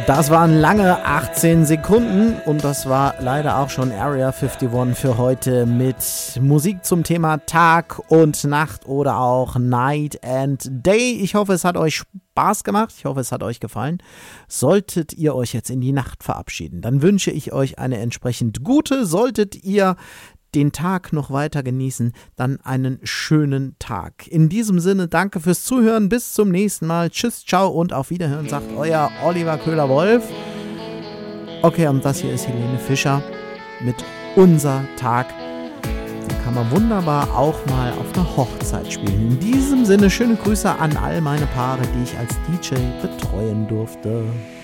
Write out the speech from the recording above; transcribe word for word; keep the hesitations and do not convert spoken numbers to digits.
Das waren lange achtzehn Sekunden und das war leider auch schon Area einundfünfzig für heute mit Musik zum Thema Tag und Nacht oder auch Night and Day. Ich hoffe, es hat euch Spaß gemacht. Ich hoffe, es hat euch gefallen. Solltet ihr euch jetzt in die Nacht verabschieden, dann wünsche ich euch eine entsprechend gute. Solltet ihr den Tag noch weiter genießen, dann einen schönen Tag. In diesem Sinne, danke fürs Zuhören, bis zum nächsten Mal. Tschüss, ciao und auf Wiederhören, sagt euer Oliver Köhler-Wolf. Okay, und das hier ist Helene Fischer mit Unser Tag. Den kann man wunderbar auch mal auf einer Hochzeit spielen. In diesem Sinne, schöne Grüße an all meine Paare, die ich als D J betreuen durfte.